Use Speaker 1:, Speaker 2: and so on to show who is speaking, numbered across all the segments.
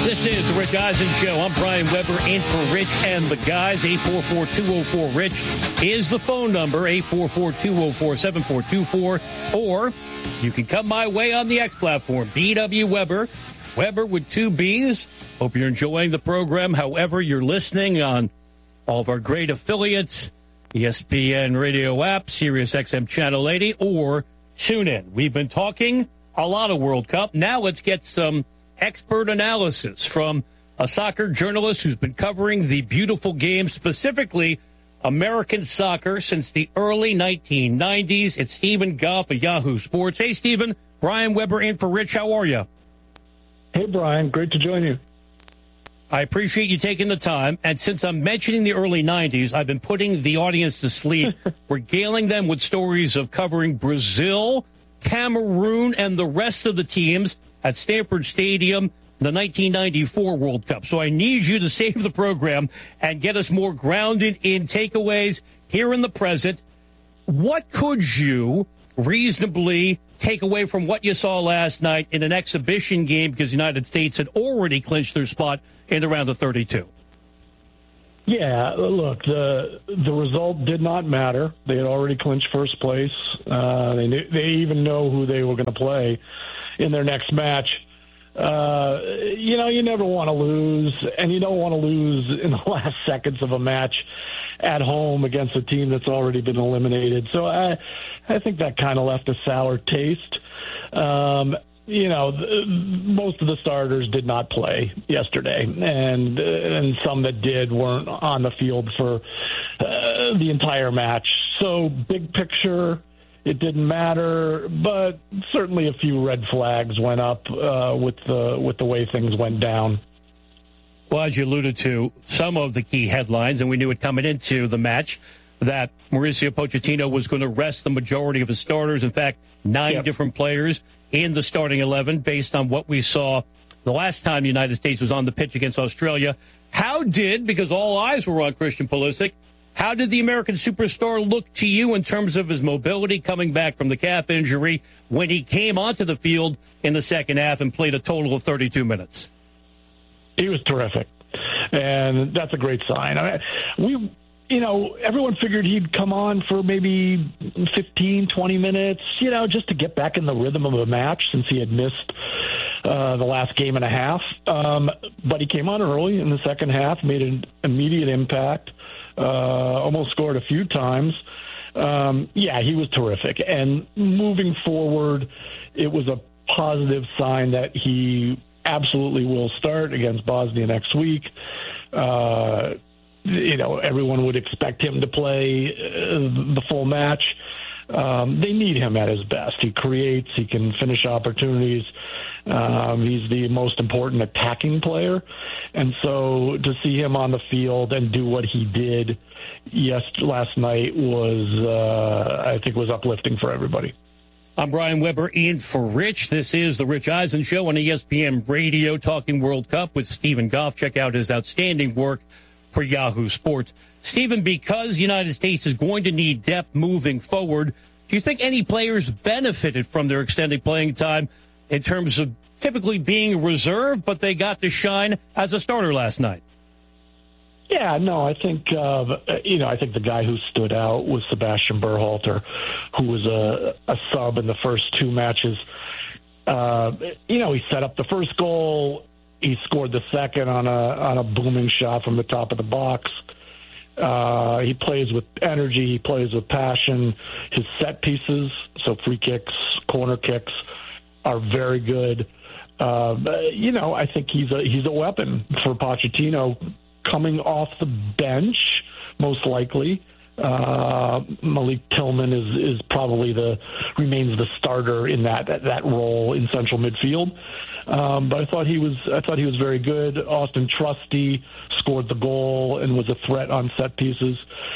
Speaker 1: This is the Rich Eisen Show. I'm Brian Weber, in for Rich and the guys. 844-204-RICH is the phone number, 844-204-7424. Or you can come my way on the X platform, BW Weber, Weber with 2 B's. Hope you're enjoying the program. However, you're listening on all of our great affiliates, ESPN radio app, Sirius XM Channel 80, or TuneIn. We've been talking a lot of World Cup. Now let's get some expert analysis from a soccer journalist who's been covering the beautiful game, specifically American soccer, since the early 1990s. It's Stephen Goff of Yahoo Sports. Hey, Stephen. Brian Weber in for Rich. How are you?
Speaker 2: Hey, Brian. Great to join you.
Speaker 1: I appreciate you taking the time. And since I'm mentioning the early 90s, I've been putting the audience to sleep, regaling them with stories of covering Brazil, Cameroon, and the rest of the teams at Stanford Stadium, the 1994 World Cup. So I need you to save the program and get us more grounded in takeaways here in the present. What could you reasonably take away from what you saw last night in an exhibition game, because the United States had already clinched their spot in the round of 32?
Speaker 2: Yeah, look, the result did not matter. They had already clinched first place. They even know who they were going to play in their next match. You never want to lose, and you don't want to lose in the last seconds of a match at home against a team that's already been eliminated. So I think that kind of left a sour taste. Most of the starters did not play yesterday, and some that did weren't on the field for the entire match. So big picture, it didn't matter, but certainly a few red flags went up with the way things went down.
Speaker 1: Well, as you alluded to, some of the key headlines, and we knew it coming into the match, that Mauricio Pochettino was going to rest the majority of his starters. In fact, 9 different players in the starting 11 based on what we saw the last time the United States was on the pitch against Australia. Because all eyes were on Christian Pulisic, how did the American superstar look to you in terms of his mobility coming back from the calf injury when he came onto the field in the second half and played a total of 32 minutes?
Speaker 2: He was terrific, and that's a great sign. Everyone figured he'd come on for maybe 15, 20 minutes, just to get back in the rhythm of a match since he had missed the last game and a half. But he came on early in the second half, made an immediate impact, almost scored a few times. He was terrific. And moving forward, it was a positive sign that he absolutely will start against Bosnia next week. Everyone would expect him to play the full match. They need him at his best. He creates, he can finish opportunities. He's the most important attacking player. And so to see him on the field and do what he did last night was uplifting for everybody.
Speaker 1: I'm Brian Weber, in for Rich. This is the Rich Eisen Show on ESPN Radio, talking World Cup with Stephen Goff. Check out his outstanding work for Yahoo Sports. Stephen, because the United States is going to need depth moving forward, do you think any players benefited from their extended playing time in terms of typically being reserved, but they got to shine as a starter last night?
Speaker 2: Yeah, no, I think the guy who stood out was Sebastian Berhalter, who was a sub in the first 2 matches. He set up the first goal. He scored the second on a booming shot from the top of the box. He plays with energy. He plays with passion. His set pieces, so free kicks, corner kicks, are very good. I think he's a weapon for Pochettino coming off the bench, most likely. Malik Tillman is probably remains the starter in that role in central midfield. But I thought he was very good. Austin Trusty scored the goal and was a threat on set pieces.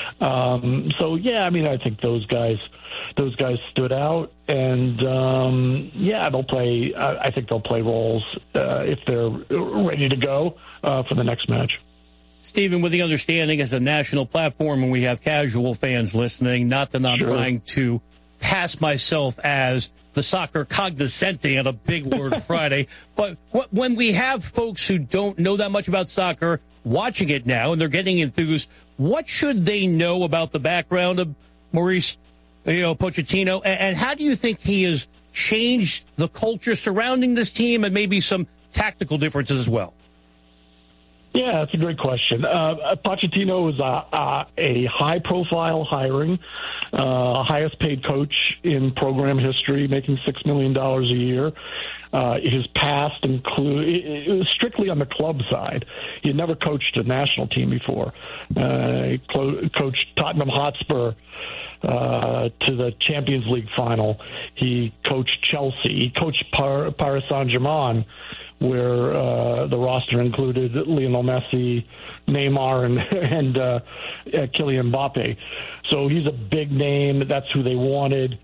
Speaker 2: I think those guys stood out, and they'll play. I think they'll play roles if they're ready to go for the next match.
Speaker 1: Stephen, with the understanding as a national platform and we have casual fans listening, not that I'm trying to pass myself as the soccer cognoscente on a big word Friday. But when we have folks who don't know that much about soccer watching it now and they're getting enthused, what should they know about the background of Mauricio Pochettino? And how do you think he has changed the culture surrounding this team and maybe some tactical differences as well?
Speaker 2: Yeah, that's a great question. Pochettino is a high-profile hiring, highest-paid coach in program history, making $6 million a year. His past it was strictly on the club side. He had never coached a national team before. He coached Tottenham Hotspur to the Champions League final. He coached Chelsea. He coached Paris Saint-Germain, where the roster included Lionel Messi, Neymar, and Kylian Mbappe. So he's a big name. That's who they wanted.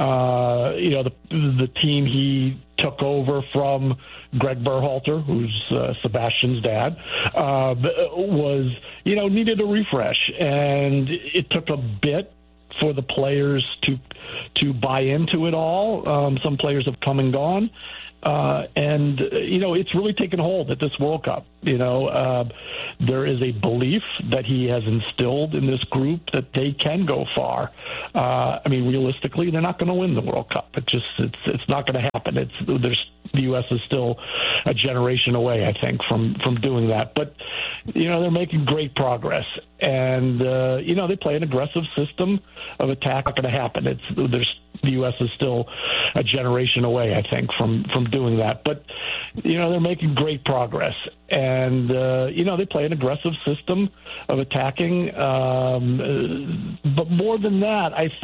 Speaker 2: The team he took over from Greg Berhalter, who's Sebastian's dad, was needed a refresh, and it took a bit for the players to buy into it all. Some players have come and gone. And it's really taken hold at this World Cup. There is a belief that he has instilled in this group that they can go far. Realistically, they're not going to win the World Cup. It's not going to happen. The U.S. is still a generation away, I think, from doing that. But they're making great progress, and they play an aggressive system of attack. Not going to happen. The U.S. is still a generation away, I think, from doing that. But they're making great progress, and they play an aggressive system of attacking. But more than that, I